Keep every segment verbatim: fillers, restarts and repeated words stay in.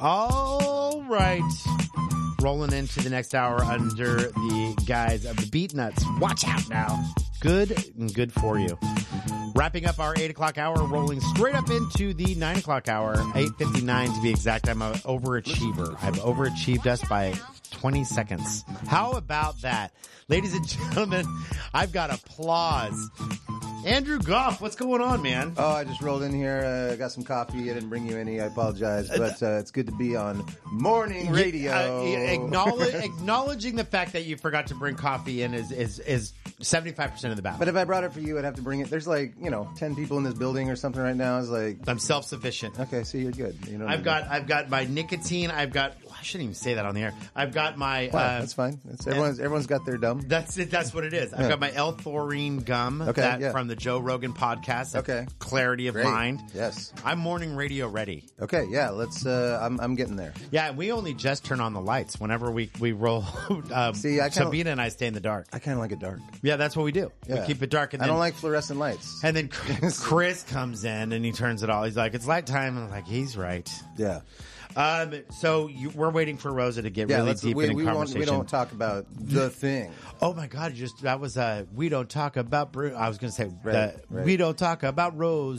All right. Rolling into the next hour under the guise of the Beat Nuts. Watch out now. Good and good for you. Wrapping up our eight o'clock hour, rolling straight up into the nine o'clock hour, eight fifty-nine to be exact. I'm an overachiever. I've overachieved us by twenty seconds. How about that? Ladies and gentlemen, I've got applause. Andrew Goff, what's going on, man? Oh, I just rolled in here. I uh, got some coffee. I didn't bring you any. I apologize. But uh, it's good to be on morning radio. Uh, acknowledge, acknowledging the fact that you forgot to bring coffee in is is, is seventy-five percent of the battle. But if I brought it for you, I'd have to bring it. There's like, you know, ten people in this building or something right now. It's like... I'm self-sufficient. Okay, so you're good. You know I've got I've got my nicotine. I've got... Well, I shouldn't even say that on the air. I've got my... Wow, uh, that's fine. It's, everyone's, everyone's got their dumb. That's it. That's what it is. I've Yeah. got my L-Taurine gum Okay, that yeah. from the Joe Rogan podcast. Okay. Clarity of Great. mind. Yes. I'm morning radio ready. Okay, yeah, let's... Uh, I'm, I'm getting there. Yeah, we only just turn on the lights whenever we, we roll. um, See, I kinda- Sabina and I stay in the dark. I kind of like it dark. Yeah, that's what we do. Yeah. We keep it dark. And I then, don't like fluorescent lights. And then Chris comes in and he turns it all. He's like, it's light time. And I'm like, he's right. Yeah. Um, so you, we're waiting for Rosa to get Yeah, really let's, deep we, in we, won't, conversation. we don't talk about the thing. Oh my God! You just that was uh we don't talk about Bru- I was going to say Right, uh, right. we don't talk about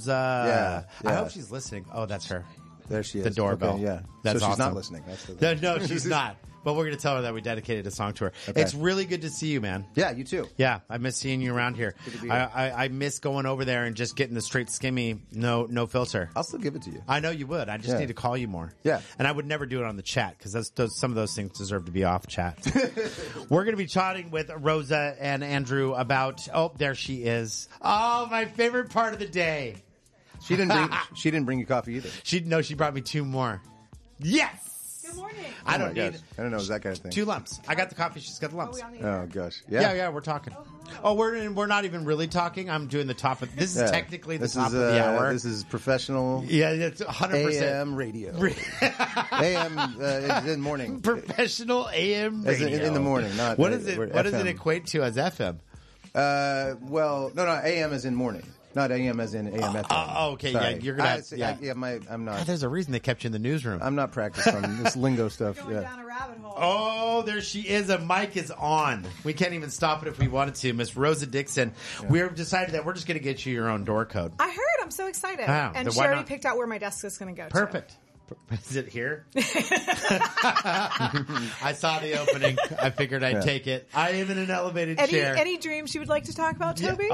Rosa. Yeah, I yeah. hope she's listening. Oh, that's her. There she is. The doorbell. Okay, yeah. That's so she's awesome. not listening. That's the No, no, she's not. But we're going to tell her that we dedicated a song to her. Okay. It's really good to see you, man. Yeah, you too. Yeah, I miss seeing you around here. Good to be I, here. I, I miss going over there and just getting the straight skimmy, no no filter. I'll still give it to you. I know you would. I just Yeah. need to call you more. Yeah. And I would never do it on the chat because those, those, some of those things deserve to be off chat. We're going to be chatting with Rosa and Andrew about, oh, there she is. Oh, my favorite part of the day. She didn't bring. she didn't bring you coffee either. She, no, she brought me two more. Yes. Good morning. I Oh don't my need gosh. I don't know. Is that kind of thing? two lumps. I got the coffee. She's got the lumps. Are we on the air? Oh gosh. Yeah, Yeah. yeah, we're talking. Oh, we're we're not even really talking. I'm doing the top of this is Yeah. technically the this top is, of the uh, hour. This is professional. Yeah, it's one hundred percent A M radio. A M uh, it's in morning. professional A M As radio in- in the morning, not, what uh, is it? we're What does it F M. equate to as F M? Uh, well, no, no. A M is in morning, not A M as in A M F M. Oh, okay, Sorry. yeah, you're gonna I, have- see, yeah. I, yeah, my, I'm Ah, not. there's a reason they kept you in the newsroom. I'm not practiced on this lingo stuff. Going Yeah. down a rabbit hole. Oh, there she is. A mic is on. We can't even stop it if we wanted to. Miss Rosa Dixon. We've decided that we're just going to get you your own door code. I heard. I'm so excited. Wow, and then she why already not? picked out where my desk is going to go. to. Perfect. Is it here? I saw the opening. I figured I'd Yeah. take it. I am in an elevated Any chair. any dreams you would like to talk about, Toby?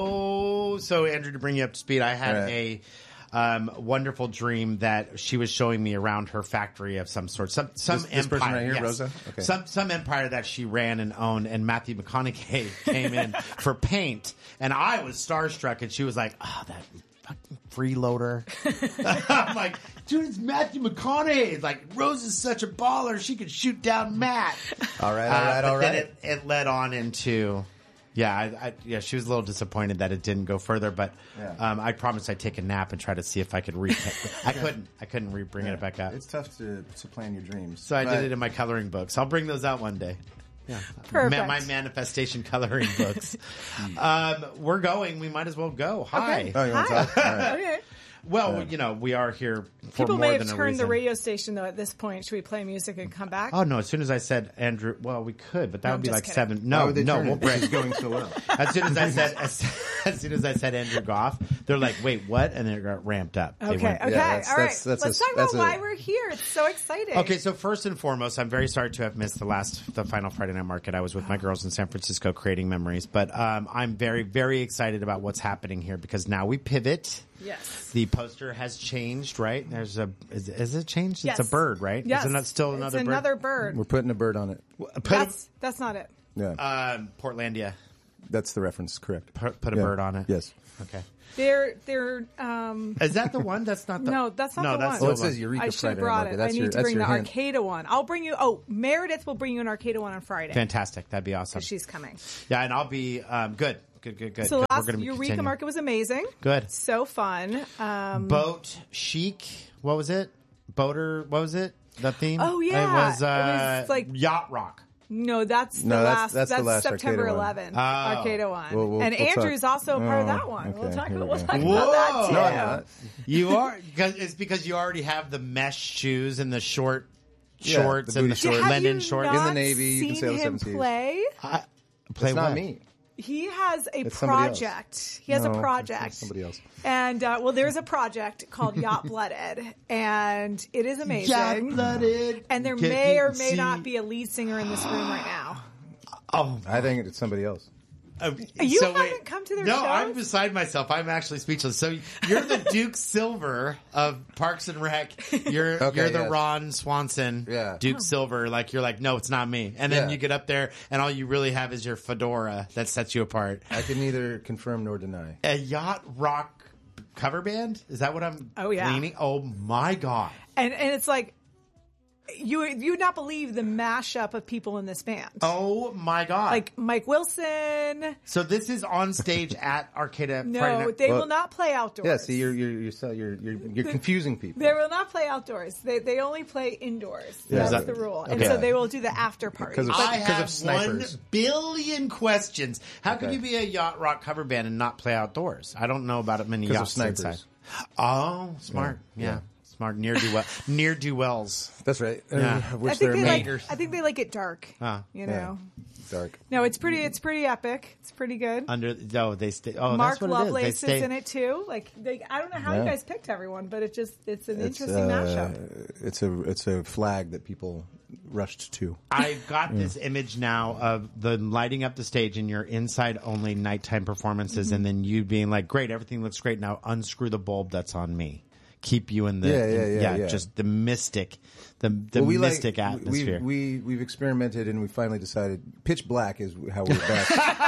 Oh, so Andrew, to bring you up to speed, I had Right. a um, wonderful dream that she was showing me around her factory of some sort, some some This- empire. this person right here, yes. Rosa? Okay. Some some empire that she ran and owned, and Matthew McConaughey came in for paint, and I was starstruck, and she was like, "Oh, that fucking freeloader." I'm like, dude, it's Matthew McConaughey. Like, Rose is such a baller; she could shoot down Matt. All right, all Uh, right, but all then right. It, it led on into, yeah, I, I, yeah. She was a little disappointed that it didn't go further, but Yeah. um, I promised I'd take a nap and try to see if I could re. I couldn't. I couldn't re bring it back up. It's tough to, to plan your dreams. So I But- did it in my coloring books. I'll bring those out one day. Yeah, Perfect. Ma- my manifestation coloring books. um, we're going. We might as well go. Hi. Okay. Oh, you want to Hi. talk? All right. Okay. Well, you know, we are here for People more may than have a turned reason. the radio station though. At this point, should we play music and come back? Oh no! As soon as I said Andrew, well, we could, but that No, would be I'm like just seven. kidding. No, Why would they no, turn we'll it? break. This is going so well. As soon as I said, as, as soon as I said Andrew Goff, they're like, "Wait, what?" And they got ramped up. They Okay. went- Okay. that's- All right. that's- that's Let's a- talk about that's a- why we're here. It's so exciting. Okay, so first and foremost, I'm very sorry to have missed the last, the final Friday Night Market. I was with my girls in San Francisco creating memories, but um, I'm very, very excited about what's happening here because now we pivot. Yes. The poster has changed, right? There's a is, is it changed? Yes. It's a bird, right? Yes. Isn't that still It's another bird? another bird. We're putting a bird on it. Put That's that's not it. Yeah, a, um, Portlandia. that's the reference. Correct. Put, put a Yeah. bird on it. Yes. Okay. They're they're um. Is that the one? That's not the. No, that's not no, the that's one. the Well, it one. says Eureka I should Friday have brought Market. it. I That's need your, to that's bring your the hint. Arcata one. I'll bring you. Oh, Meredith will bring you an Arcata one on Friday. Fantastic. That'd be awesome. She's coming. Yeah, and I'll be um, good. Good, good, good. So Good. last We're gonna be Eureka continuing. Market was amazing. Good. So fun. Um, Boat chic. What was it? Boater. What was it? The theme. Oh, yeah. It was, uh, It was like- yacht rock. No, that's the No, that's- last. that's the last September Arcada one. eleventh. Oh. Arcada one, We'll- we'll- and we'll Andrew's talk. also part of Oh, that one. We'll okay, talk. here we We'll go. talk Whoa. about that too. No, I'm not. You are because it's because you already have the mesh shoes and the short Yeah, shorts the and booty the shorts. Have linen you shorts. not In the Navy, you can seen sail the him seven seas. play? I, play It's not what? me. He has a It's somebody else. project. He has No, a it's project. somebody else. And uh, well, there's a project called Yacht Blooded, and it is amazing. Blooded. And there Can may you or may see- not be a lead singer in this room right now. Oh, I think it's somebody else. Uh, You so haven't wait. come to their no, shows? I'm beside myself. I'm actually speechless. So you're the Duke Silver of Parks and Rec. You're Okay, you're the yes. Ron Swanson. Yeah. Duke Silver. Like you're like, no, it's not me. And then Yeah. you get up there, and all you really have is your fedora that sets you apart. I can neither confirm nor deny. A yacht rock cover band? Is that what I'm? Oh, yeah. Leaning? Oh my god. And and it's like you you would not believe the mashup of people in this band. Oh my god. Like Mike Wilson. so this is on stage at Arcada. Friday No, night. they Well, will not play outdoors. Yeah, see, you're you're you're so- you're you're, you're confusing people. They will not play outdoors. They they only play indoors. Yeah. That's Is that- the rule. And okay. so they will do the after party. Because of- But- I because of have one snipers. billion questions. How can Okay. you be a yacht rock cover band and not play outdoors? I don't know about it many 'Cause of yachts snipers. inside. Oh, smart. Yeah, Yeah. yeah. Smart. Near do well. Near do wells. That's right. Yeah. Uh, I which think they're they like. made I think they like it dark. Ah. You know. dark. No, it's pretty. It's pretty epic. It's pretty good. Under no, they stay. Oh, Mark that's what it Lovelace is. is, They stay. in it too. Like they, I don't know how Yeah. you guys picked everyone, but it just it's an It's, interesting uh, mashup. It's a it's a flag that people rushed to. I got this image now of the lighting up the stage and your inside only nighttime performances, Mm-hmm. and then you being like, "Great, everything looks great now. Unscrew the bulb that's on me. Keep you in the Yeah, yeah, in- yeah, yeah. just the mystic, the the Well, we mystic like, atmosphere." We, we we've experimented and we finally decided pitch black is how we're best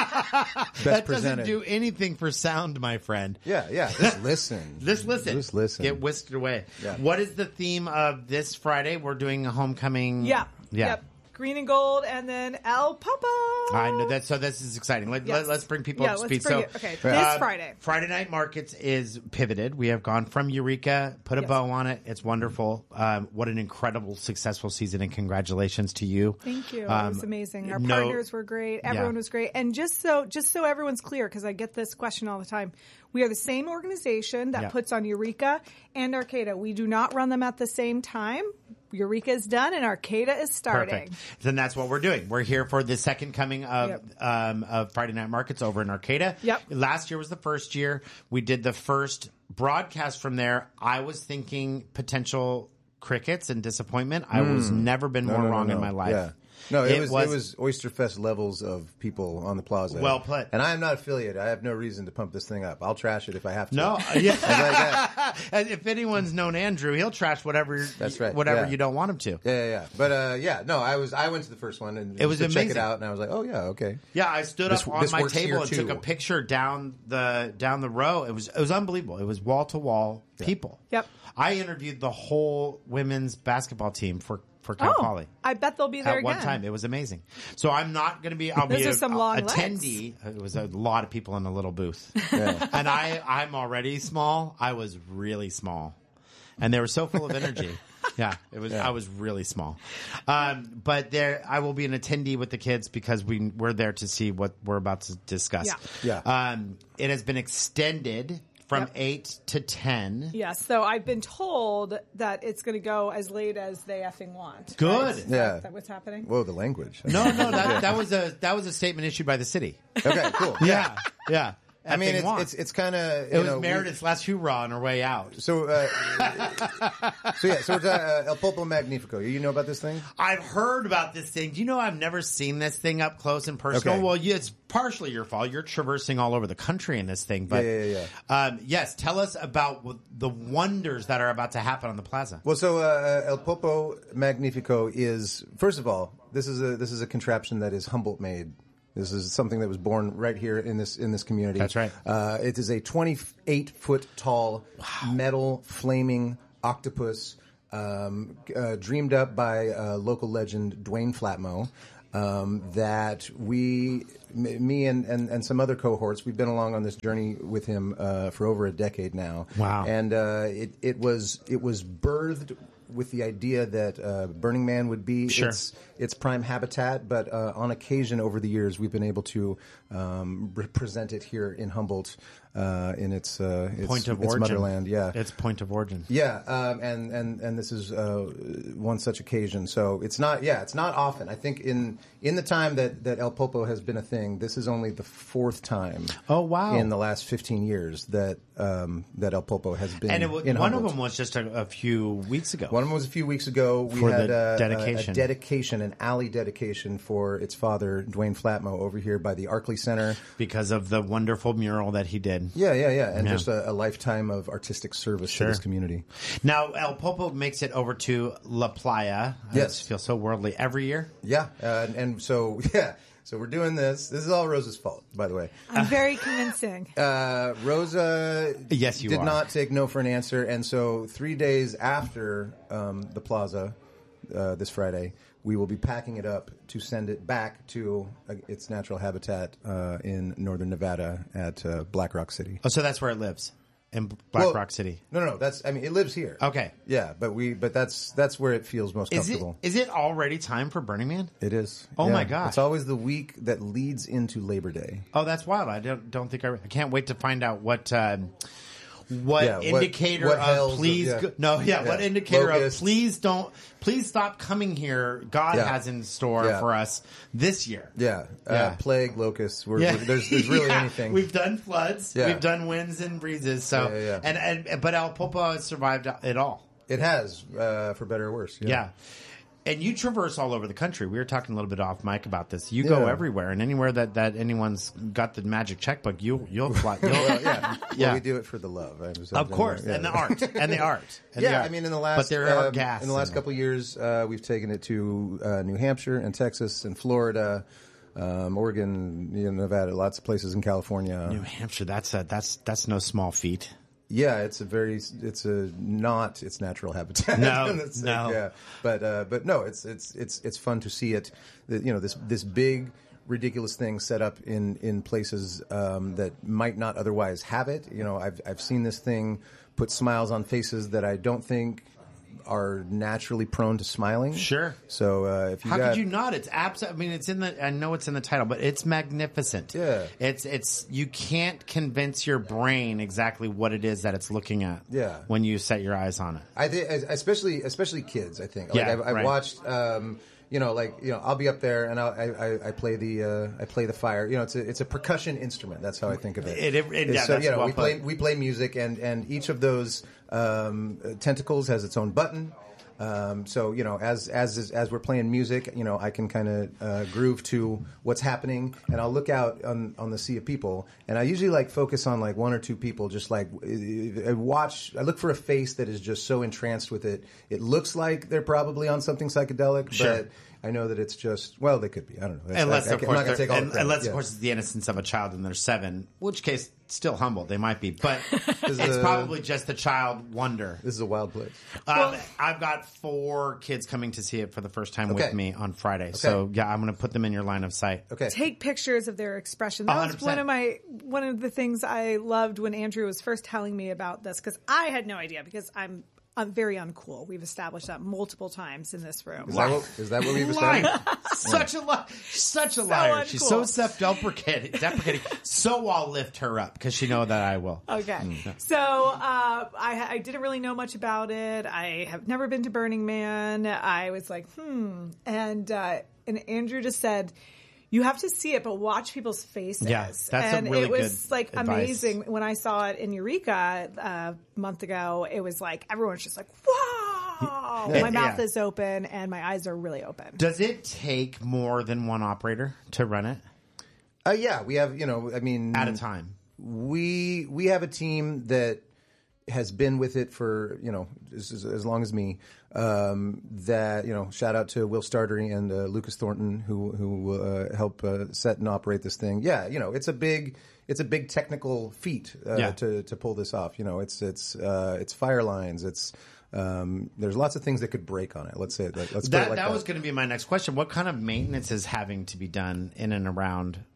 best that presented. doesn't do anything for sound, my friend. yeah, yeah. Just listen. Just listen. Just listen. Get whisked away. Yeah. What is the theme of this Friday? We're doing a homecoming. Yeah. Yeah. Yep. Green and gold, and then El Papa. I know that. So this is exciting. Let, Yes. let, us bring people Yeah, up to let's speed. bring So it- okay, uh, this Friday. Friday Night Markets is pivoted. We have gone from Eureka, put a Yes. bow on it. It's wonderful. Um, what an incredible, successful season, and congratulations to you. Thank you. Um, it was amazing. Our no- partners were great. Everyone Yeah. was great. And just so just so everyone's clear, because I get this question all the time, we are the same organization that Yeah. puts on Eureka and Arcada. We do not run them at the same time. Eureka is done and Arcada is starting. Perfect. Then that's what we're doing. We're here for the second coming of Yep. um, of Friday Night Markets over in Arcada. Yep. Last year was the first year. We did the first broadcast from there. I was thinking potential crickets and disappointment. I was never been No, more no, no, wrong no. in my life. Yeah. No, it, It was, was- it was Oyster Fest levels of people on the plaza. Well put. And I am not affiliated. I have no reason to pump this thing up. I'll trash it if I have to. No, Like yeah. that. And if anyone's known Andrew, he'll trash whatever. That's right, Whatever yeah. you don't want him to. Yeah, yeah, yeah. But uh, yeah, no, I was I went to the first one and It was to check amazing. it out, and I was like, oh yeah, okay. Yeah, I stood This- up on this my works table here, and took too. a picture down the down the row. It was it was unbelievable. It was wall to wall people. Yep. I interviewed the whole women's basketball team for for Cal Oh, Poly. I bet they'll be there At one again. time, it was amazing. So I'm not going to be. I'll Those be are a, some long legs. attendee. It was a lot of people in a little booth, and I I'm already small. I was really small, and they were so full of energy. Yeah, it was. I was really small, um, but there I will be an attendee with the kids because we we're there to see what we're about to discuss. Yeah. Yeah. Um, it has been extended from Yep. eight to ten. Yes, so I've been told that it's going to go as late as they effing want. Good. Right? Is that- Yeah. Is that what's happening? Whoa, the language. No, no, that that was a that was a statement issued by the city. Okay, cool. Yeah, yeah. I mean, Effing it's, want. it's it's kind of It was Meredith's last hoorah on her way out. So, uh, so yeah, so it's uh, El Popo Magnifico. You know about this thing? I've heard about this thing. Do you know I've never seen this thing up close and personal? Okay. Well, yeah, it's partially your fault. You're traversing all over the country in this thing. But Yeah, yeah, yeah. Um, yes, tell us about what, the wonders that are about to happen on the plaza. Well, so uh, El Popo Magnifico is, first of all, this is a this is a contraption that is Humboldt made. This is something that was born right here in this in this community. That's right. Uh, it is a twenty-eight foot tall metal flaming octopus, um, uh, dreamed up by uh, local legend Dwayne Flatmo. Um, that we, m- me and, and, and some other cohorts, we've been along on this journey with him uh, for over a decade now. Wow. And uh, it it was it was birthed with the idea that uh, Burning Man would be Sure. its its prime habitat, but uh, on occasion over the years we've been able to um, represent it here in Humboldt uh, in its uh, its, Point of its origin. motherland. Yeah, It's point of origin. yeah, um, and and and this is uh, one such occasion. So it's not, yeah, it's not often. I think in in the time that, that El Popo has been a thing, this is only the fourth time. Oh, wow. In the last fifteen years that um, that El Popo has been. And it was, in one Humboldt. of them was just a, a few weeks ago. One of them was a few weeks ago. We For had the a, dedication. A, a dedication, an alley dedication for its father, Dwayne Flatmo, over here by the Arkley Center. Because of the wonderful mural that he did. Yeah, yeah, yeah, and Yeah. just a, a lifetime of artistic service Sure. to this community. Now, El Popo makes it over to La Playa. I Yes. just feel so worldly every year. Yeah, uh, and, and so yeah, so we're doing this. This is all Rosa's fault, by the way. I'm very convincing. Uh, Rosa Yes, you did are. not take no for an answer, and so three days after um, the plaza uh, this Friday, we will be packing it up to send it back to uh, its natural habitat uh, in northern Nevada at uh, Black Rock City. Oh, so that's where it lives, in Black Well, Rock City. No, no, no. That's. I mean, it lives here. Okay. Yeah, but we. But that's that's where it feels most Is it, comfortable. is it already time for Burning Man? It is. Oh Yeah. my gosh. It's always the week that leads into Labor Day. Oh, that's wild. I don't, don't think I, I can't wait to find out what, uh, what Yeah, what- indicator what of hell's the- please, yeah. go, no, yeah, Yeah. what indicator Locusts. of please don't, please stop coming here. God Yeah. has in store Yeah. for us this year. Yeah, Yeah. Uh, plague, locusts. We're, Yeah. we're- there's, there's really Yeah. anything. We've done floods. Yeah. We've done winds and breezes. So, Yeah, yeah, yeah. and, and but El Popo has survived it all. It has, uh, for better or worse. Yeah. And you traverse all over the country. We were talking a little bit off mic about this. You go Yeah. everywhere, and anywhere that, that anyone's got the magic checkbook, you you'll fly. You'll, Well, yeah. Yeah. Well, we do it for the love. I was- Of course, yeah. and the art, and the art. And Yeah, the art. I mean, in the last, but there are um, gas in the last in couple of years, uh, we've taken it to uh, New Hampshire and Texas and Florida, um, Oregon, you know, Nevada, lots of places in California. New Hampshire. That's a that's that's no small feat. Yeah, it's a very, it's a not its natural habitat. No, It's no. yeah, but uh, but no, it's it's it's it's fun to see it. The- You know, this this big, ridiculous thing set up in in places um, that might not otherwise have it. You know, I've I've seen this thing put smiles on faces that I don't think are naturally prone to smiling. Sure. So uh, if you How got, could you not? It's absolutely. I mean, it's in the. I know it's in the title, but it's magnificent. Yeah. It's it's. You can't convince your brain exactly what it is that it's looking at. Yeah. When you set your eyes on it. I think, especially especially kids. I think. Like Yeah, I've, I've right. watched. Um, you know, like you know, I'll be up there and I'll, I, I I play the uh, I play the fire. You know, it's a it's a percussion instrument. That's how I think of it. It- it- it- yeah, so that's you know, well we put. play we play music and and each of those um, tentacles has its own button. Um, so you know, as as is- as we're playing music, you know, I can kind of uh, groove to what's happening, and I'll look out on on the sea of people, and I usually like focus on like one or two people, just like I watch. I look for a face that is just so entranced with it. It looks like they're probably on something psychedelic, Sure. but I know that it's just well, they could be. I don't know. That's- Unless, I, I, of I'm course, not gonna they're- take all the and- credit. unless Yeah. of course it's the innocence of a child and they're seven, which case still humble they might be, but it's a- probably just the child wonder. This is a wild place. Um, I've got four kids coming to see it for the first time Okay. with me on Friday, so yeah, I'm going to put them in your line of sight. Okay. Take pictures of their expression. That one was hundred percent. one of my one of the things I loved when Andrew was first telling me about this, because I had no idea, because I'm I'm very uncool. We've established that multiple times in this room. Is that what, is that what we've Lying. established? Such a li- such a liar. She's so uncool. self-deprecating. Deprecating. So I'll lift her up because she know that I will. Okay. Mm. So uh, I, I didn't really know much about it. I have never been to Burning Man. I was like, hmm. And, uh, and Andrew just said, you have to see it, but watch people's faces. Yeah, that's a and really it was good like advice. amazing. When I saw it in Eureka uh, a month ago, it was like everyone's just like, wow. Yeah. My mouth Yeah. is open and my eyes are really open. Does it take more than one operator to run it Uh, yeah, we have. You know, I mean, at a time? we we have a team that has been with it for you know as, as- as long as me. Um, that you know, shout out to Will Startery and uh, Lucas Thornton who who uh, help uh, set and operate this thing. Yeah, you know, it's a big it's a big technical feat uh, Yeah. to to pull this off. You know, it's it's uh, it's fire lines. It's um, there's lots of things that could break on it. Let's say it. Let's put it That like that that. was going to be my next question. What kind of maintenance is having to be done in and around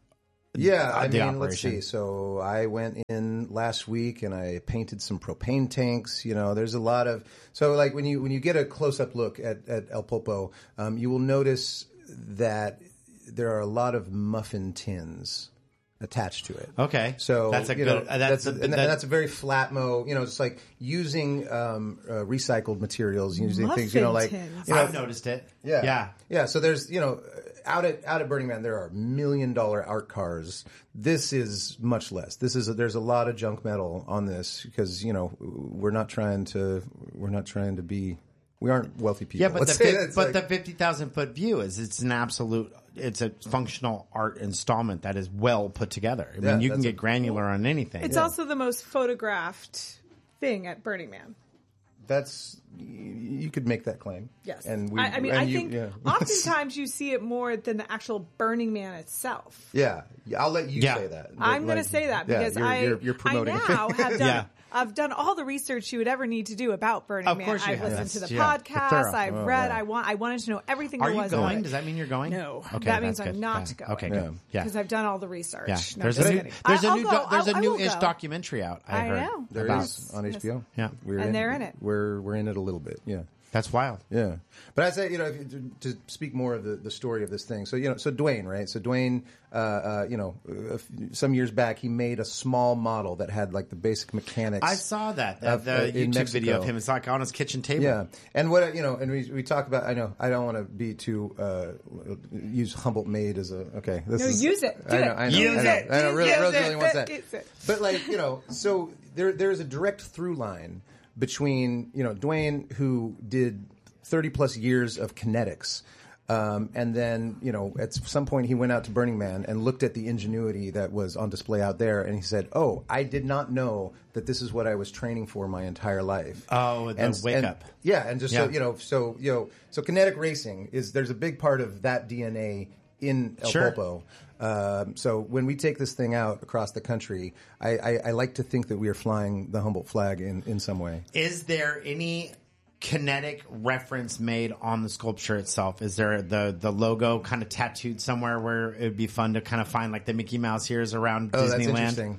Yeah, I the mean, let's operation. see. So I went in last week and I painted some propane tanks. You know, there's a lot of so like when you when you get a close up look at, at El Popo, um, you will notice that there are a lot of muffin tins attached to it. Okay, So that's a you good. know, that's that's, a, a, and that- that's a very flat mo. You know, it's like using um, uh, recycled materials, using things. You know, like Muffin tins. you know, I've noticed it. yeah, yeah. yeah. So there's you know out at out at Burning Man there are million dollar art cars. This is much less. This is a, there's a lot of junk metal on this because you know we're not trying to we're not trying to be we aren't wealthy people. Yeah, but Let's the say fif- that. It's but like- the fifty thousand foot view is it's an absolute it's a functional art installment that is well put together. I Yeah, mean, you can that's get a- granular on anything. It's also the most photographed thing at Burning Man. that's you could make that claim. Yes. and we, I, I mean, and I you- think yeah. oftentimes you see it more than the actual Burning Man itself. yeah, yeah, I'll let you Yeah. say that. I'm Like, going to say that yeah, because you're, I, you're, you're promoting I now it. have done, Yeah. I've done all the research you would ever need to do about Burning Of Man. course you I've have. listened to Yes. the Yeah. podcast. Thorough. I've Oh, read. yeah. I want. I wanted to know everything Are there you was. going? about Does it. that mean you're going? No, Okay, that means that's I'm good. not Yeah. going. Okay, Yeah. good. Yeah. Because I've done all the research. Yeah, No, there's just a new kidding. there's I- a I'll new go. doc- there's I'll- a I new will ish go. documentary out. I, I heard know. There about. is on H B O. Yeah. we're And in, they're in it. We're we're in it a little bit. Yeah. That's wild. Yeah, but I say you know if, you- to, to speak more of the, the story of this thing. So you know, so Dwayne, right? So Dwayne, uh, uh, you know, a f- some years back he made a small model that had like the basic mechanics. I saw that the, Of, the uh, in YouTube video Mexico. of him. It's like on his kitchen table. Yeah, and what you know, and we we talk about. I know I don't want to be too uh, use Humboldt made as a okay. This No, is, use it. Do I know, it. I know, Use I know, it. I know. Rose, Use Rose it. really wants that. Use it. But like you know, so there there's a direct through line between you know Dwayne who did thirty plus years of kinetics. Um, and then, you know, at some point he went out to Burning Man and looked at the ingenuity that was on display out there, and he said, "Oh, I did not know that this is what I was training for my entire life." Oh, the and, wake and- up. Yeah, and just so Yeah. you know, so you know, so kinetic racing is there's a big part of that D N A in El Sure. Popo. Um, so when we take this thing out across the country, I, I, I like to think that we are flying the Humboldt flag in, in some way. Is there any kinetic reference made on the sculpture itself? Is there the the logo kind of tattooed somewhere where it would be fun to kind of find like the Mickey Mouse ears around Oh, that's Disneyland? interesting.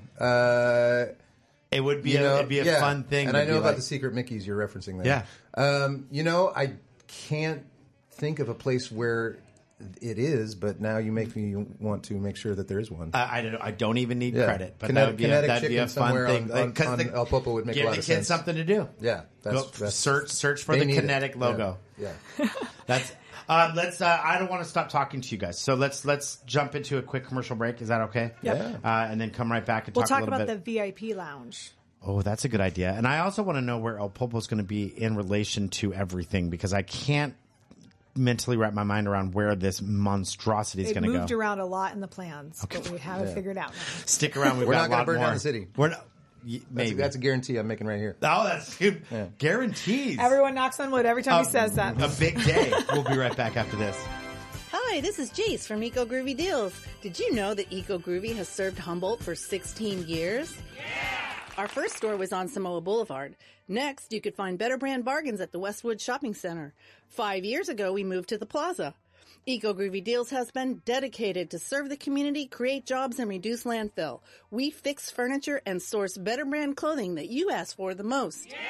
Uh, It would be You a, know, it'd be a yeah. fun thing. And to I know be about like, the secret Mickeys you're referencing there. Yeah. Um, you know, I can't think of a place where it is, but now you make me want to make sure that there is one. I, I don't. I don't even need Yeah. credit, but Kinetic- that would be a, kinetic that'd be a chicken fun somewhere thing. on- on- Like, 'cause on the- El Popo would make a give lot the of kids sense. something to do. yeah, that's, Go that's search search for they the need it. kinetic Yeah. logo. Yeah. That's uh, let's. Uh, I don't want to stop talking to you guys, so let's let's jump into a quick commercial break. Is that okay? Yep. Yeah. Uh, and then come right back and We'll talk, talk a little about bit. the V I P lounge. Oh, that's a good idea. And I also want to know where El Popo is going to be in relation to everything, because I can't mentally wrap my mind around where this monstrosity is It going to go. moved around a lot in the plans, but we have it figured out now. Stick around. We've We're got not a gonna lot burn more. down the city. We're not, y- That's, maybe. a, that's a guarantee I'm making right here. oh, that's good. Yeah. Guarantees. Everyone knocks on wood every time Um, he says that. A big day. We'll be right back after this. Hi, this is Jace from Eco Groovy Deals. Did you know that Eco Groovy has served Humboldt for sixteen years? Yeah! Our first store was on Samoa Boulevard. Next, you could find better brand bargains at the Westwood Shopping Center. Five years ago, we moved to the Plaza. Eco Groovy Deals has been dedicated to serve the community, create jobs, and reduce landfill. We fix furniture and source better brand clothing that you ask for the most. Yeah!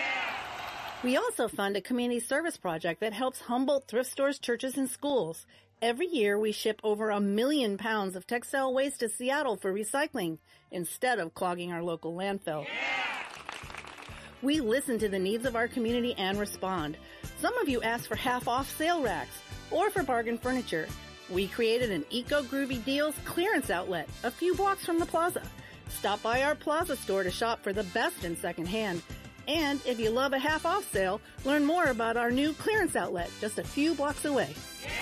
We also fund a community service project that helps Humboldt thrift stores, churches, and schools. Every year, we ship over a million pounds of textile waste to Seattle for recycling instead of clogging our local landfill. Yeah! We listen to the needs of our community and respond. Some of you ask for half-off sale racks or for bargain furniture. We created an Eco Groovy Deals clearance outlet a few blocks from the plaza. Stop by our plaza store to shop for the best in secondhand. And if you love a half-off sale, learn more about our new clearance outlet just a few blocks away.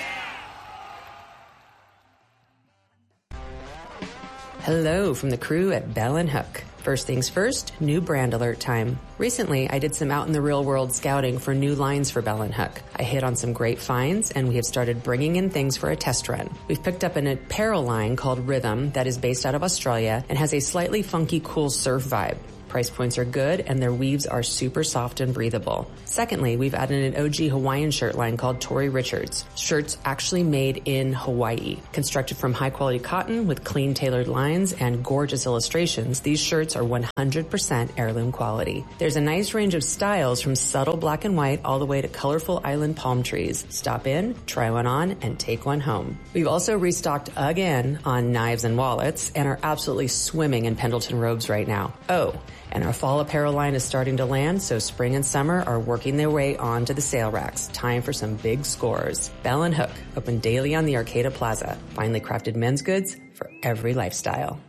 Hello from the crew at Bell and Hook. First things first, new brand alert time. Recently, I did some out in the real world scouting for new lines for Bell and Hook. I hit on some great finds, and we have started bringing in things for a test run. We've picked up an apparel line called Rhythm that is based out of Australia and has a slightly funky, cool surf vibe. Price points are good, and their weaves are super soft and breathable. Secondly, we've added an O G Hawaiian shirt line called Tory Richards. Shirts actually made in Hawaii. Constructed from high-quality cotton with clean, tailored lines and gorgeous illustrations, these shirts are one hundred percent heirloom quality. There's a nice range of styles from subtle black and white all the way to colorful island palm trees. Stop in, try one on, and take one home. We've also restocked again on knives and wallets and are absolutely swimming in Pendleton robes right now. Oh, and our fall apparel line is starting to land, so spring and summer are working their way onto the sale racks. Time for some big scores. Bell and Hook, open daily on the Arcata Plaza. Finely crafted men's goods for every lifestyle.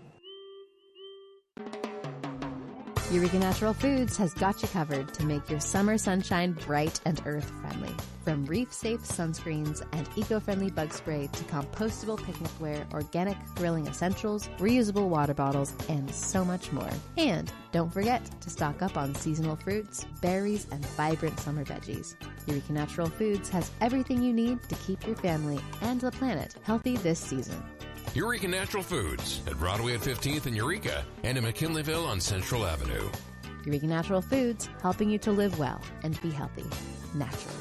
Eureka Natural Foods has got you covered to make your summer sunshine bright and earth-friendly. From reef-safe sunscreens and eco-friendly bug spray to compostable picnicware, organic grilling essentials, reusable water bottles, and so much more. And don't forget to stock up on seasonal fruits, berries, and vibrant summer veggies. Eureka Natural Foods has everything you need to keep your family and the planet healthy this season. Eureka Natural Foods at Broadway at fifteenth in Eureka and in McKinleyville on Central Avenue. Eureka Natural Foods, helping you to live well and be healthy naturally.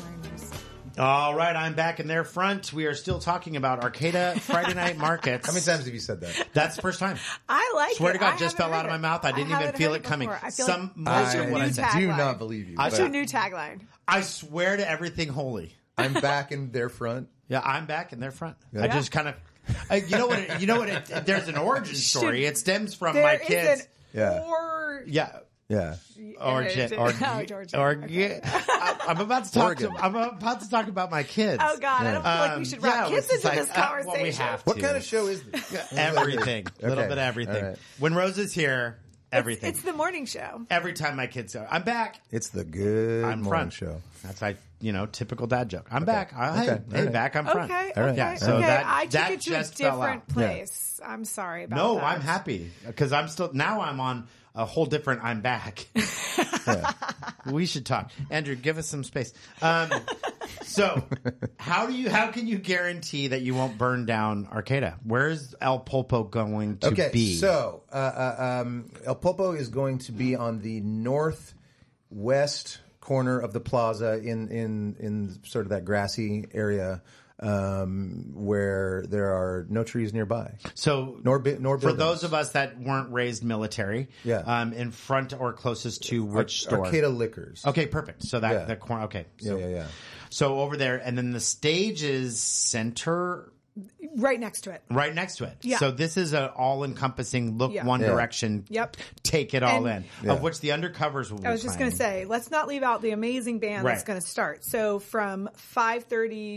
All right, I'm back in their front. We are still talking about Arcata Friday night markets. How many times have you said that? That's the first time. I like Swear it. to God, I just haven't fell out heard of my it. mouth. I didn't I even feel heard it coming. before. I feel Some like most that's your of new what I said. do tagline. not believe you. That's but your new tagline. I swear to everything holy. I'm back in their front. Yeah, I'm back in their front. Yeah. I just kind of, I, you know what? It, you know what? It, there's an origin story. It stems from There my is kids. an Yeah. or Yeah. Yeah. Origin, or, Oh, Georgia. or, Okay. I, I'm about to talk. Oregon. To, I'm about to talk about my kids. Oh God, I don't feel like we should wrap Um, kids yeah, into it's this like, uh, conversation. well, we have What to. kind of show is this? Everything. A little Okay. bit of everything. All right. When Rose is here, everything. It's the morning show. Every time my kids go, I'm back. It's the good I'm morning front. show. That's like, you know, typical dad joke. I'm back. I, Okay. Hey, All hey, right. back. I'm front. Okay, All right. okay, Yeah, so okay. that- I took that it to a just fell different out. place. I'm sorry about No, that. I'm happy because I'm still now. I'm on a whole different. I'm back. We should talk, Andrew. Give us some space. Um, so, how do you? How can you guarantee that you won't burn down Arcata? Where's El Pulpo going to Okay, be? so uh, uh, um, El Pulpo is going to be on the northwest corner of the plaza in in in sort of that grassy area um, where there are no trees nearby. So, Nor bi- nor for buildings. those of us that weren't raised military, Yeah. um, in front or closest to which store? Arcata Liquors. Okay, perfect. So that Yeah. the corner. Okay, so, Yeah, yeah, yeah. So over there, and then the stage is center Right next to it. right next to it. Yeah. So this is an all-encompassing look Yeah. one Yeah. direction. Yep. Take it all And- in. Yeah. Of which the undercovers will be I was just going to playing. say, let's not leave out the amazing band that's Right. going to start. So from five thirty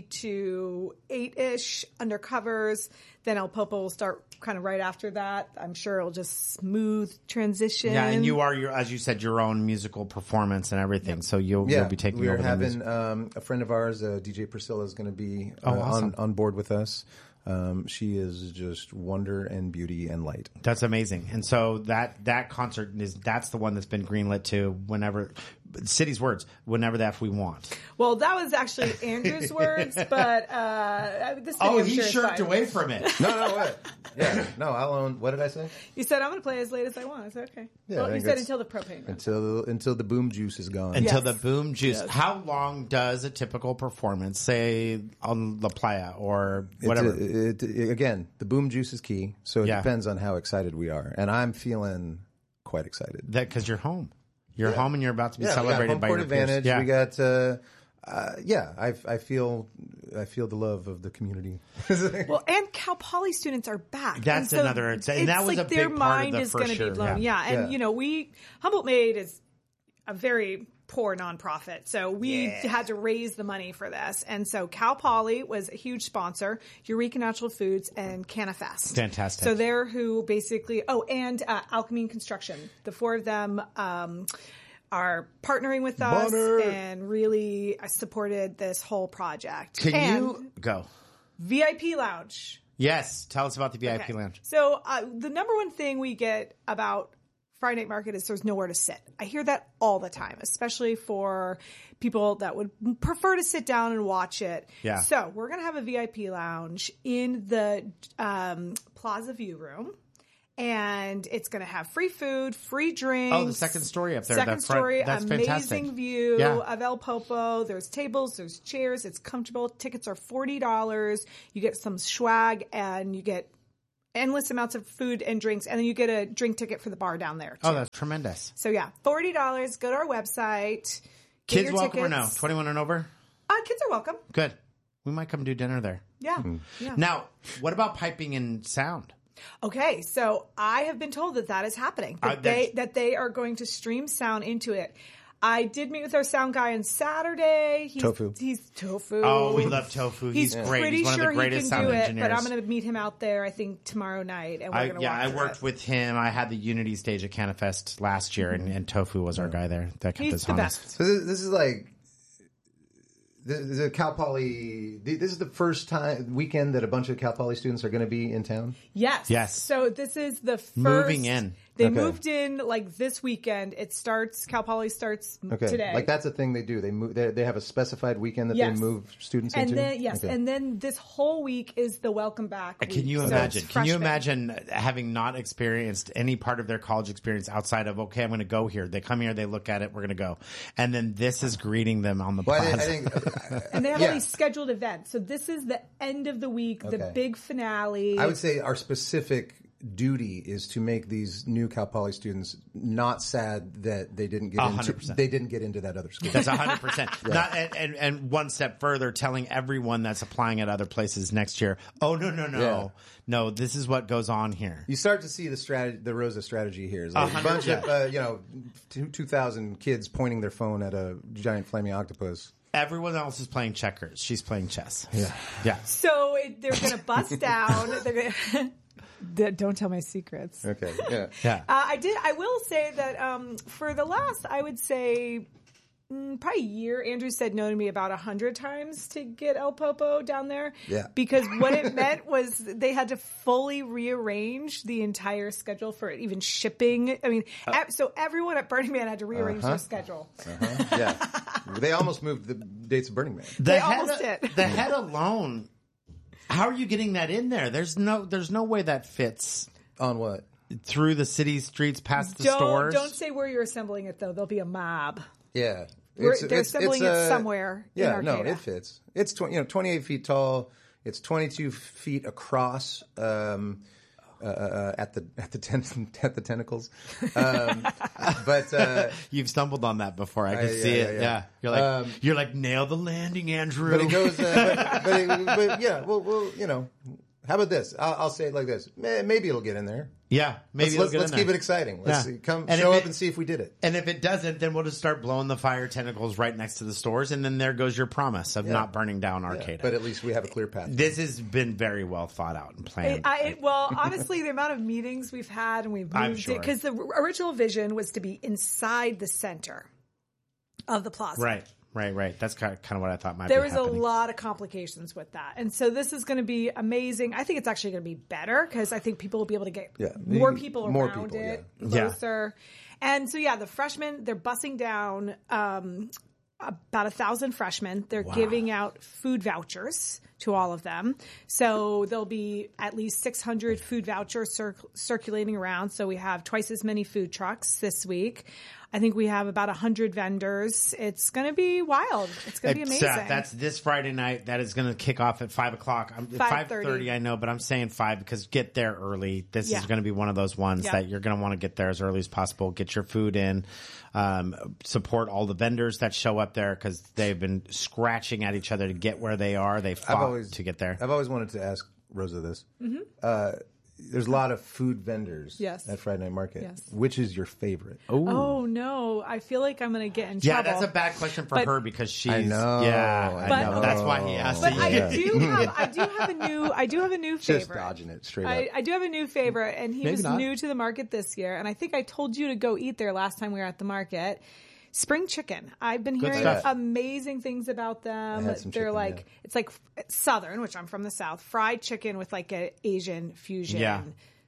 to eight-ish, undercovers. Then El Popo will start kind of right after that. I'm sure it'll just smooth transition. Yeah, and you are your, as you said, your own musical performance and everything. So you'll Yeah, you'll be taking we are over the having music. um, a friend of ours, uh, D J Priscilla, is going to be uh, Oh, awesome. on on board with us. Um, she is just wonder and beauty and light. That's amazing. And so that that concert is that's the one that's been greenlit to whenever City's words, whenever that we want. Well, that was actually Andrew's words, but uh, this Oh, video he sure is shirked fine. away from it. No, no, what? Yeah, no, I'll own. What did I say? You said I'm going to play as late as I want. I said okay. Yeah, well, I you think said that's- until the propane. runs. Until until the boom juice is gone. Until Yes. the boom juice. Yes. How long does a typical performance, say on La Playa or It's whatever? a- it- it- again, the boom juice is key, so it Yeah. depends on how excited we are, and I'm feeling quite excited. that because you're home. You're home and you're about to be Yeah, celebrated we got home by court your peers. advantage. Yeah. We got, uh, uh, yeah. I, I feel, I feel the love of the community. Well, and Cal Poly students are back. That's And so another- and it's that was like a their big part of mind the is first going to year, be blown. yeah. Yeah, and Yeah. you know, we Humboldt Made is a very poor nonprofit, so we had to raise the money for this, and so Cal Poly was a huge sponsor. Eureka Natural Foods and CanaFest. Fantastic. So they're who basically. Oh, and uh, Alchemy Construction. The four of them. Um, are partnering with us Butter. and really supported this whole project. Can and you go? V I P Lounge. Yes. Tell us about the V I P Okay. lounge. So uh, the number one thing we get about Friday Night Market is there's nowhere to sit. I hear that all the time, especially for people that would prefer to sit down and watch it. Yeah. So we're going to have a V I P lounge in the um, Plaza View Room. And it's going to have free food, free drinks. Oh, the second story up there. Second that front, story, that's amazing fantastic. view Yeah. of El Popo. There's tables, there's chairs. It's comfortable. Tickets are forty dollars. You get some swag and you get endless amounts of food and drinks. And then you get a drink ticket for the bar down there, too. Oh, that's tremendous. So, yeah, forty dollars. Go to our website. Get Kids your welcome or no? tickets. twenty-one and over? Uh, kids are welcome. Good. We might come do dinner there. Yeah. yeah. Now, what about piping and sound? Okay, so I have been told that that is happening. That Uh, they that's- that they are going to stream sound into it. I did meet with our sound guy on Saturday. He's, Tofu. He's Tofu. Oh, we love Tofu. He's, He's great. pretty He's one sure of the greatest he can sound do it, engineers. but I'm going to meet him out there. I think tomorrow night, and we're I, going to yeah, walk I through worked it. with him. I had the Unity stage at CannaFest last year, and, and Tofu was our guy there. That kept He's us the honest. best. So this, this is like the, the Cal Poly. This is the first time weekend that a bunch of Cal Poly students are going to be in town. Yes. Yes. So this is the first Moving in. They Okay. moved in like this weekend. It starts. Cal Poly starts Okay, today. like that's a thing they do. They move. They, they have a specified weekend that Yes. they move students And into. then yes, Okay. and then this whole week is the welcome back. Can week. you So imagine? it's Can you freshmen. imagine having not experienced any part of their college experience outside of, okay, I'm going to go here. They come here, they look at it, we're going to go. And then this is greeting them on the Well, I, plaza. think- I think And they have Yeah. all these scheduled events. So this is the end of the week, the Okay. big finale. I would say our specific duty is to make these new Cal Poly students not sad that they didn't get A into hundred percent. they didn't get into that other school. That's a hundred percent. Not and, and and one step further, telling everyone that's applying at other places next year, oh no no no Yeah. no, this is what goes on here. You start to see the strategy, the Rosa strategy here. It's like A a hundred bunch of uh, you know two thousand kids pointing their phone at a giant flaming octopus. Everyone else is playing checkers. She's playing chess. Yeah, yeah. so it, they're going to bust down. They're gonna, don't tell my secrets. Okay, yeah. Yeah. Uh, I did. I will say that um, for the last, I would say, mm, probably a year, Andrew said no to me about a hundred times to get El Popo down there. Yeah. Because what it meant was they had to fully rearrange the entire schedule for even shipping. I mean, ev- so everyone at Burning Man had to rearrange their schedule. Uh-huh. Yeah, they almost moved the dates of Burning Man. The They head, almost did. The head alone. How are you getting that in there? There's no. There's no way that fits On what? through the city streets past the Don't stores. don't say where you're assembling it though. There'll be a mob. Yeah, We're- they're assembling it uh, somewhere in Yeah, no, Arcata. it fits. It's tw- you know twenty-eight feet tall. It's twenty-two feet across. Um, uh, uh, at the at the ten- at the tentacles, um, but uh, You've stumbled on that before. I can I- see yeah, it. yeah, Yeah, yeah. you're like Um, you're like nail the landing, Andrew. but it goes. Uh, but, but, it, but yeah, well, well, you know, how about this? I'll, I'll say it like this. May- Maybe it'll get in there. yeah, maybe Let's, it'll let's, get let's in keep there. it exciting. Let's Yeah. see, come And show if up it- and see if we did it. And if it doesn't, then we'll just start blowing the fire tentacles right next to the stores, and then there goes your promise of Yeah. not burning down Yeah, Arcata. but at least we have a clear path. This has been very well thought out and It, planned. I, it, well, honestly, the amount of meetings we've had and we've moved I'm it sure. because the original vision was to be inside the center of the plaza. right, right, right. That's kind of, kind of what I thought might There be was happening. a lot of complications with that. And so this is going to be amazing. I think it's actually going to be better because I think people will be able to get Yeah. more You- people more around people, it, yeah. closer. And so, yeah, the freshmen, they're bussing down um, about a thousand freshmen. They're giving out food vouchers to all of them. So there'll be at least six hundred food vouchers cir- circulating around. So we have twice as many food trucks this week. I think we have about one hundred vendors. It's going to be wild. It's going to be It's, amazing. uh, that's this Friday night. That is going to kick off at five o'clock. I'm five five thirty. thirty. I know, but I'm saying five because get there early. This Yeah. is going to be one of those ones Yeah. that you're going to want to get there as early as possible. Get your food in. Um, support all the vendors that show up there because they've been scratching at each other to get where they are. They fought I've always to get there. I've always wanted to ask Rosa this. Mm-hmm. Uh, there's a lot of food vendors Yes. at Friday Night Market. Yes. Which is your favorite? Oh no! I feel like I'm going to get in Yeah, trouble. that's a bad question for But- her because she's. I know, Yeah, I But- know. That's why he asked. But you. I Yeah. do have I do have a new I do have a new favorite. Just dodging it straight I, up. I do have a new favorite, and he Maybe was not. new to the market this year. And I think I told you to go eat there last time we were at the market. Spring Chicken. I've been hearing stuff. amazing things about them. I had some They're chicken, like yeah. it's like Southern, which I'm from the South, fried chicken with like a Asian fusion. Yeah.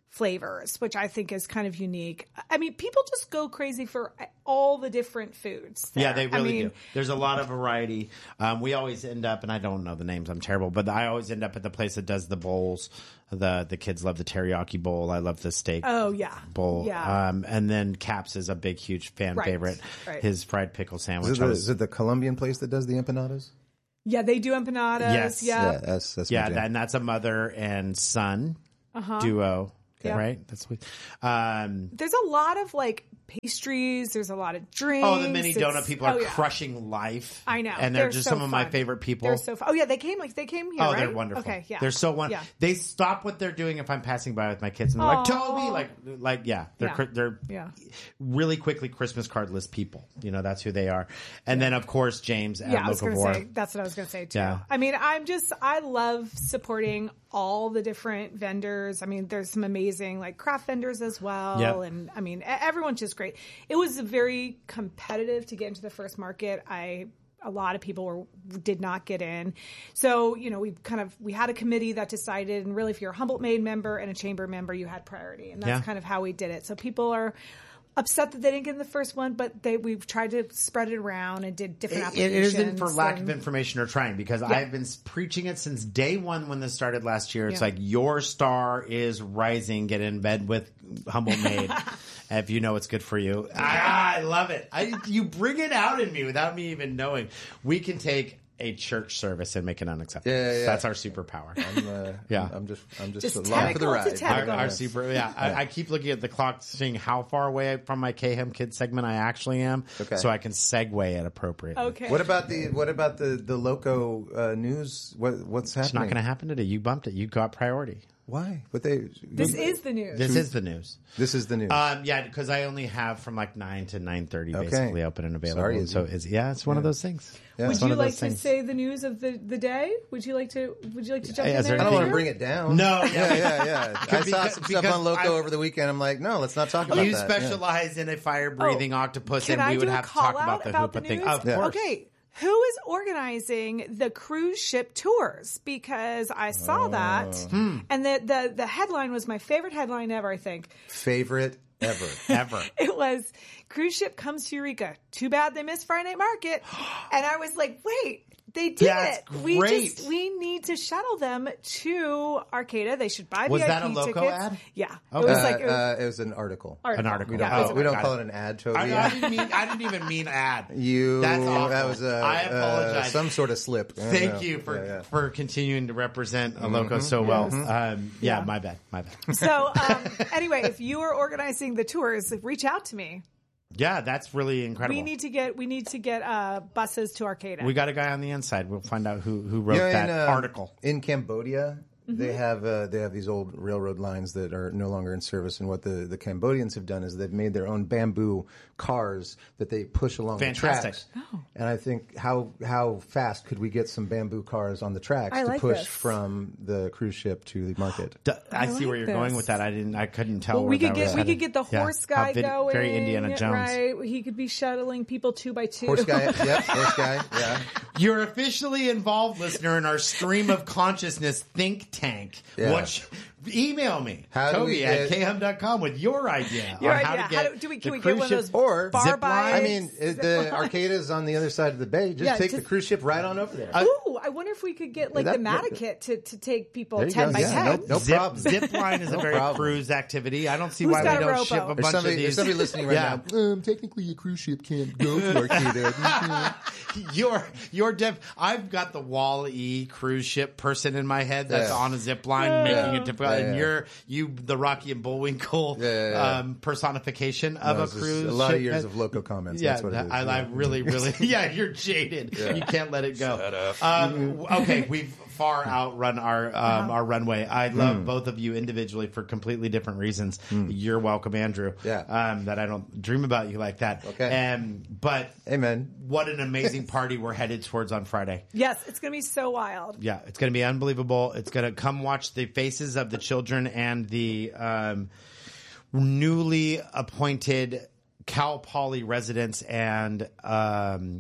flavors, which I think is kind of unique. I mean, people just go crazy for all the different foods there. Yeah, they really I mean, do. There's a lot of variety. Um, we always end up, and I don't know the names, I'm terrible, but I always end up at the place that does the bowls. The the kids love the teriyaki bowl. I love the steak Oh, yeah. bowl. Yeah. Um, and then Caps is a big, huge fan Right, favorite. right. His fried pickle sandwich. Is it, I the, was- is it the Colombian place that does the empanadas? Yeah, they do empanadas. Yes. Yeah. Yeah, that's that's yeah, my jam. that, and that's a mother and son duo. Yeah. Right? That's sweet. Um, There's a lot of like pastries. There's a lot of drinks. oh, the mini donut It's- people are oh, yeah. crushing life. I know. And they're, They're just so some of my fun. favorite people. They're so fun. Oh, yeah, they came like they came here, Oh, right? they're wonderful. Okay, yeah. They're so wonderful. Yeah. They stop what they're doing if I'm passing by with my kids, and they're like, Toby, like, like, yeah, they're Yeah. cri- they're Yeah. really quickly Christmas card list people. You know, that's who they are. And then of course James at Yeah, I was going to Locavore. say, that's what I was going to say too. Yeah. I mean, I'm just, I love supporting all the different vendors. I mean, there's some amazing like craft vendors as well. Yep. And I mean, e- everyone's just great. It was very competitive to get into the first market. I, a lot of people were, did not get in. So, you know, we kind of, we had a committee that decided, and really if you're a Humboldt Made member and a chamber member, you had priority. And that's Yeah. kind of how we did it. So people are upset that they didn't get in the first one, but they, we've tried to spread it around and did different It, applications. it isn't for lack of and- information or trying, because I've been s- preaching it since day one when this started last year. It's Yeah. like your star is rising. Get in bed with Humboldt Made if you know what's good for you. I, I love it. I, you bring it out in me without me even knowing. We can take a church service and make it unacceptable. Yeah, yeah, yeah. That's our superpower. I'm, uh, Yeah. I'm just I'm just, Just along for the tentacle to ride. Our, tentacle. our super, yeah. I, I keep looking at the clock, seeing how far away from my K-Hem Kids segment I actually am, Okay. so I can segue it appropriately. Okay. What about the what about the the Loco uh, news? What what's happening? It's not going to happen today. You bumped it. You got priority. Why? But they This is the news. This is the news. this is the news. Um, yeah, because I only have from like nine to nine thirty Okay. basically open and available. Sorry, and so Izzy. it's, yeah, it's one of those things. Yeah. Would It's one you of those like to things. say the news of the, the day? Would you like to? Would you like to jump Is in there there? I don't want to anything- bring it down. No, yeah, yeah. yeah, yeah. I saw Because- some stuff because on Loco I- over the weekend. I'm like, no, let's not talk about You that. Yeah. specialize in a fire-breathing Oh, octopus, Can and I we would do have a to call talk about the about Hoopa the thing. news? Of course. Okay. Who is organizing the cruise ship tours? Because I saw that, Hmm. and the, the the headline was my favorite headline ever. I think Favorite ever. Ever. it was cruise ship comes to Eureka. Too bad they missed Friday night market. And I was like, wait. They did That's it. We great. just we need to shuttle them to Arcata. They should buy Was V I P that a Loco tickets. ad? Yeah, Okay. it was Uh, like it was uh, it was an article. article. An article. We don't, Yeah, it was call, an we don't got call it. it an ad, Toby. I, I didn't mean. I didn't even mean ad. You. That's awful. That was a. I apologize. Uh, some sort of slip. I don't Thank know. you for Yeah, yeah. for continuing to represent a Mm-hmm. Loco so well. Um, yeah, Yeah. my bad. My bad. So um, anyway, if you are organizing the tours, reach out to me. Yeah, that's really incredible. We need to get we need to get uh, buses to Arcata. We got a guy on the inside. We'll find out who who wrote You know, that in, uh, article. in Cambodia. Mm-hmm. They have uh, they have these old railroad lines that are no longer in service, and what the, the Cambodians have done is they've made their own bamboo cars that they push along Fantastic. the tracks. And I think how how fast could we get some bamboo cars on the tracks I to like push this. from the cruise ship to the market? D- I, see like where you're this. going with that. I didn't. I couldn't tell. Well, where we could that get was we headed. could get the Yeah. horse How guy vid- going. Very Indiana Jones. right? He could be shuttling people two by two. Horse guy, yep, horse guy, yeah. You're officially involved, listener, in our stream of consciousness think tank. Yeah. What sh- email me, How do Toby we at get- k hum dot com with your idea Your on idea. how to How get do- do we- the can we get cruise one of ship those Or bar zip line? I bikes? mean, it, the Arcada's on the other side of the bay. Just Yeah, take just- the cruise ship right on over there. Ooh, I wonder if we could get like that- the Matakit to, to take people There you ten go. by Yeah, ten. nope, no zip, problem. zip line is a No very problem. cruise activity. I don't see Who's why got we a don't rowboat? ship a There's bunch somebody, of there's these. somebody listening right Yeah. now. Um, technically, a cruise ship can't go to Arcata. You're you're def- I've got the Wall E cruise ship person in my head that's Yeah. on a zip line making Yeah. it difficult, Yeah, and yeah. you're you the Rocky and Bullwinkle Yeah, yeah, yeah. Um, personification of No, a it's just cruise. a lot ship. of years of Loco comments. Yeah, That's what it is. I, I Yeah. really, really, yeah, you're jaded. You can't let it go. Shut up. Um, okay, we've far outrun our um, our runway. I love Hmm. both of you individually for completely different reasons. You're welcome, Andrew. Yeah. Um, that I don't dream about you like that. Okay. Um, but Amen. what an amazing party we're headed towards on Friday. Yes, it's going to be so wild. Yeah, it's going to be unbelievable. It's going to come watch the faces of the children and the um, newly appointed Cal Poly residents and um,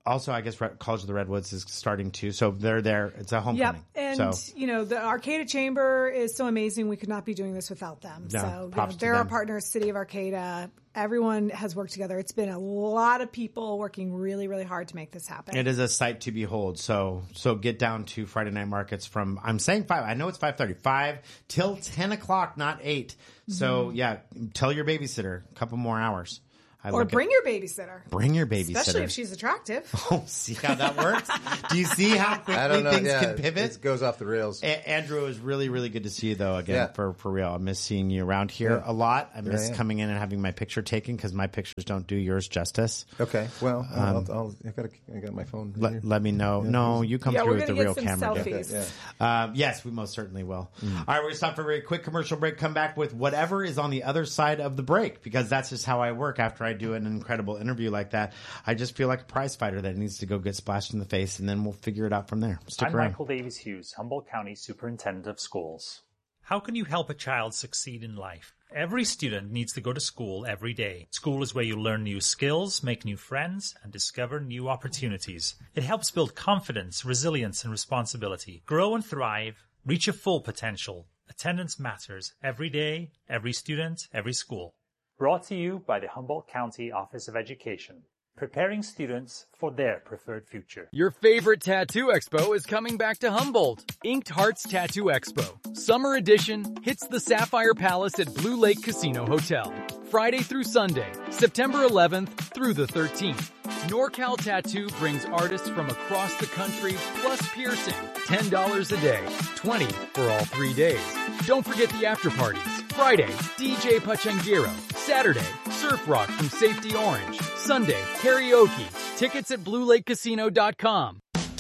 also, I guess Re- College of the Redwoods is starting too. So they're there. It's a homecoming. Yep. And, so. you know, the Arcata Chamber is so amazing. We could not be doing this without them. No, so you know, props to they're our them. partners, City of Arcata. Everyone has worked together. It's been a lot of people working really, really hard to make this happen. It is a sight to behold. So, so get down to Friday Night Markets from, I'm saying five. I know it's five thirty, five till ten o'clock, not eight. Mm-hmm. So yeah, tell your babysitter a couple more hours. I or look bring at, your babysitter. Bring your babysitter. Especially if she's attractive. Oh, see how that works? Do you see how I quickly don't know. things Yeah, can pivot? it goes off the rails. A- Andrew, it was really, really good to see you, though, again, Yeah. for, for real. I miss seeing you around here Yeah. a lot. I miss yeah. coming in and having my picture taken because my pictures don't do yours justice. Okay. Well, I'll, I'll, I'll, I got I got my phone. right here. Let, let me know. No, you come Yeah, through we're with the gonna real get some camera. dude. selfies. Yeah. Um, yes, we most certainly will. Mm. All right, we're going to stop for a very quick commercial break. Come back with whatever is on the other side of the break because that's just how I work after I do an incredible interview like that. I just feel like a prize fighter that needs to go get splashed in the face, and then we'll figure it out from there. Stick I'm around. Michael Davis Hughes, Humboldt County Superintendent of Schools. How can you help a child succeed in life? Every student needs to go to school every day. School is where you learn new skills, make new friends, and discover new opportunities. It helps build confidence, resilience, and responsibility. Grow and thrive. Reach your full potential. Attendance matters every day, every student, every school. Brought to you by the Humboldt County Office of Education, preparing students for their preferred future. Your favorite tattoo expo is coming back to Humboldt. Inked Hearts Tattoo Expo. Summer edition hits the Sapphire Palace at Blue Lake Casino Hotel. Friday through Sunday, September eleventh through the thirteenth. NorCal Tattoo brings artists from across the country plus piercing. ten dollars a day, twenty dollars for all three days. Don't forget the after parties. Friday, D J Pachangiro. Saturday, Surf Rock from Safety Orange. Sunday, karaoke. Tickets at blue lake casino dot com.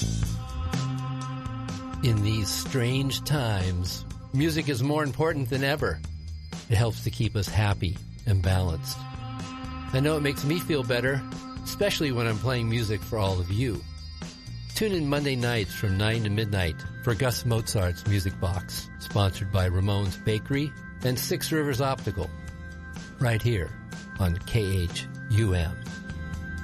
In these strange times, music is more important than ever. It helps to keep us happy and balanced. I know it makes me feel better, especially when I'm playing music for all of you. Tune in Monday nights from nine to midnight for Gus Mozart's Music Box, sponsored by Ramon's Bakery and Six Rivers Optical, right here on K H U M.